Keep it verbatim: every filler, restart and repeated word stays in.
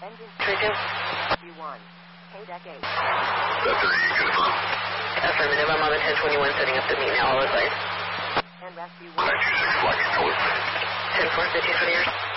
Engine Trigger. Rescue one. K-Deck eight. That's three, confirm. Affirmative, I'm on the ten twenty-one setting up the meet now, all advice. And Rescue one. nine two six, flight, no advice. ten four, fifteen twenty years.